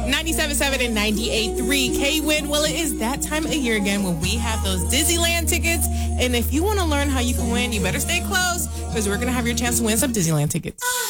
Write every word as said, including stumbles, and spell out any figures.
ninety-seven point seven and ninety-eight point three K-Win. Well, it is that time of year again when we have those Disneyland tickets. And if you want to learn how you can win, you better stay close because we're going to have your chance to win some Disneyland tickets.